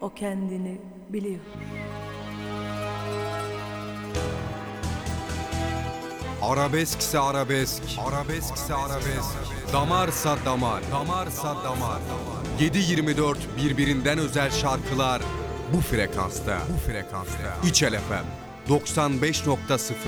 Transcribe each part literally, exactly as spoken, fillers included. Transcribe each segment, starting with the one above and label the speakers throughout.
Speaker 1: O kendini biliyor.
Speaker 2: Arabeskse arabesk, arabeskse arabesk, damarsa damar, damarsa damar. yedi yirmi dört birbirinden özel şarkılar bu frekansta, bu frekansta. İçel F M doksan beş nokta sıfır.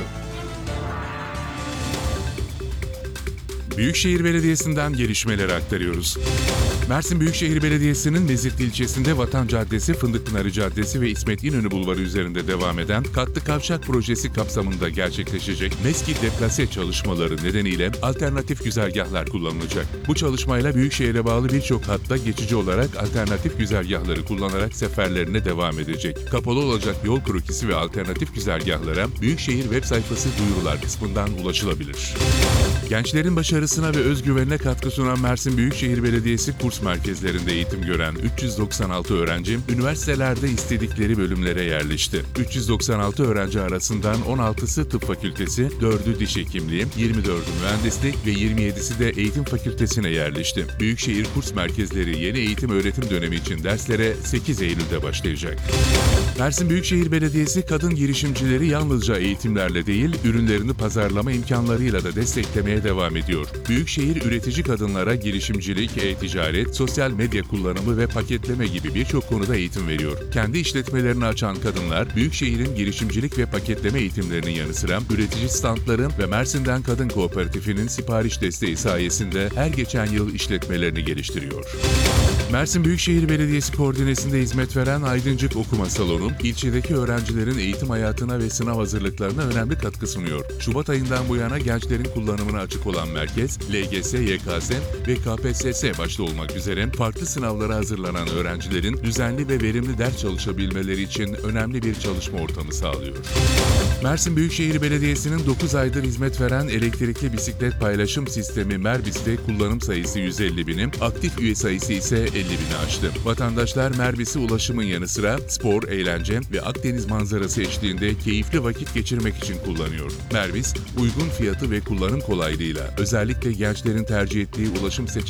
Speaker 3: Büyükşehir Belediyesi'nden gelişmeleri aktarıyoruz. Mersin Büyükşehir Belediyesi'nin Mezitli ilçesinde Vatan Caddesi, Fındıkpınarı Caddesi ve İsmet İnönü Bulvarı üzerinde devam eden katlı kavşak projesi kapsamında gerçekleşecek MESKİ deplase çalışmaları nedeniyle alternatif güzergahlar kullanılacak. Bu çalışmayla Büyükşehir'e bağlı birçok hatta geçici olarak alternatif güzergahları kullanarak seferlerine devam edecek. Kapalı olacak yol krokisi ve alternatif güzergahlara Büyükşehir web sayfası duyurular kısmından ulaşılabilir. Gençlerin başarısına ve özgüvenine katkı sunan Mersin Büyükşehir Belediyesi kurs merkezlerinde eğitim gören üç yüz doksan altı öğrenci, üniversitelerde istedikleri bölümlere yerleşti. üç yüz doksan altı öğrenci arasından on altısı tıp fakültesi, dördü diş hekimliği, yirmi dördü mühendislik ve yirmi yedisi de eğitim fakültesine yerleşti. Büyükşehir kurs merkezleri yeni eğitim öğretim dönemi için derslere sekiz Eylül'de başlayacak. Mersin Büyükşehir Belediyesi kadın girişimcileri yalnızca eğitimlerle değil, ürünlerini pazarlama imkanlarıyla da desteklemeye devam ediyor. Büyükşehir üretici kadınlara girişimcilik, e-ticaret, sosyal medya kullanımı ve paketleme gibi birçok konuda eğitim veriyor. Kendi işletmelerini açan kadınlar, Büyükşehir'in girişimcilik ve paketleme eğitimlerinin yanı sıra üretici standların ve Mersin'den Kadın Kooperatifinin sipariş desteği sayesinde her geçen yıl işletmelerini geliştiriyor. Mersin Büyükşehir Belediyesi koordinesinde hizmet veren Aydıncık Okuma Salonu, ilçedeki öğrencilerin eğitim hayatına ve sınav hazırlıklarına önemli katkı sunuyor. Şubat ayından bu yana gençlerin kullanımına açık olan merkez, L G S, Y K S ve K P S S başta olmak üzere farklı sınavlara hazırlanan öğrencilerin düzenli ve verimli ders çalışabilmeleri için önemli bir çalışma ortamı sağlıyor. Mersin Büyükşehir Belediyesi'nin dokuz aydır hizmet veren elektrikli bisiklet paylaşım sistemi Merbis'te kullanım sayısı yüz elli bini, aktif üye sayısı ise elli bini aştı. Vatandaşlar Merbis'i ulaşımın yanı sıra spor, eğlence ve Akdeniz manzarası eşliğinde keyifli vakit geçirmek için kullanıyor. Merbis, uygun fiyatı ve kullanım kolaylığıyla özellikle gençlerin tercih ettiği ulaşım seçeneği